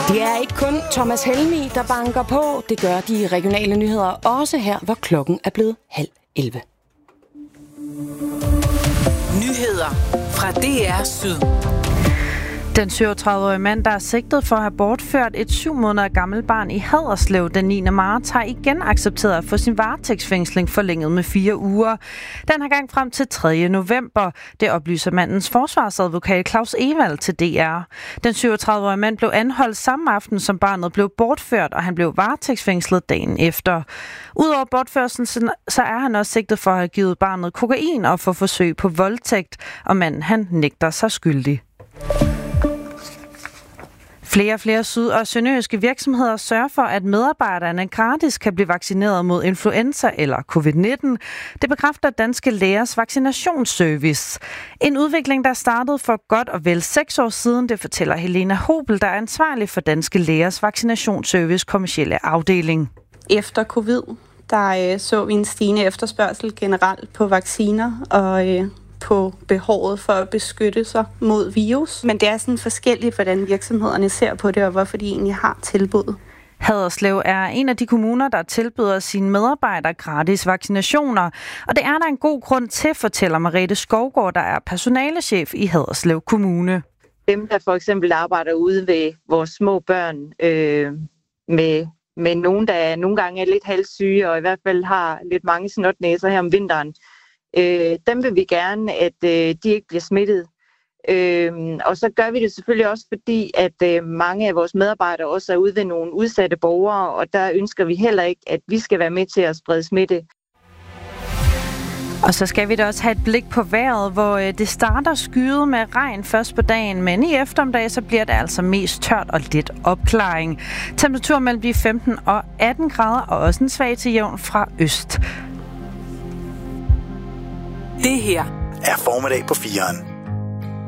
Det er ikke kun Thomas Helmig, der banker på. Det gør de regionale nyheder også her, hvor klokken er blevet 10:30. Nyheder fra DR Syd. Den 37-årige mand, der er sigtet for at have bortført et 7 måneder gammelt barn i Haderslev den 9. marts, har igen accepteret at få sin varetægtsfængsling forlænget med 4 uger. Den har gang frem til 3. november. Det oplyser mandens forsvarsadvokat Claus Ewald til DR. Den 37-årige mand blev anholdt samme aften, som barnet blev bortført, og han blev varetægtsfængslet dagen efter. Udover bortførelsen, så er han også sigtet for at have givet barnet kokain og for forsøg på voldtægt, og manden han nægter sig skyldig. Flere syd- og sønderjyske virksomheder sørger for, at medarbejderne gratis kan blive vaccineret mod influenza eller covid-19. Det bekræfter Danske Lægers vaccinationsservice. En udvikling, der startede for godt og vel 6 år siden, det fortæller Helena Hobel, der er ansvarlig for Danske Lægers vaccinationsservice kommercielle afdeling. Efter covid, der så vi en stigende efterspørgsel generelt på vacciner og på behovet for at beskytte sig mod virus. Men det er sådan forskelligt, hvordan virksomhederne ser på det, og hvorfor de egentlig har tilbud. Haderslev er en af de kommuner, der tilbyder sine medarbejdere gratis vaccinationer. Og det er der en god grund til, fortæller Merete Skovgaard, der er personalechef i Haderslev Kommune. Dem, der for eksempel arbejder ude ved vores små børn med nogen, der nogle gange er lidt halssyge, og i hvert fald har lidt mange snotnæser her om vinteren, dem vil vi gerne, at de ikke bliver smittet. Og så gør vi det selvfølgelig også, fordi at mange af vores medarbejdere også er ude ved nogle udsatte borgere, og der ønsker vi heller ikke, at vi skal være med til at sprede smitte. Og så skal vi da også have et blik på vejret, hvor det starter skyet med regn først på dagen, men i eftermiddag så bliver det altså mest tørt og lidt opklaring. Temperaturen mellem de 15 og 18 grader, og også en svag til jævn fra øst. Det her er formiddag på 4'eren.